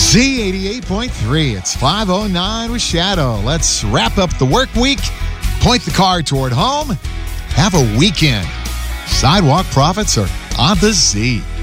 Z88.3. It's 5:09 with Shadow. Let's wrap up the work week, point the car toward home, have a weekend. Sidewalk Profits are on the Z.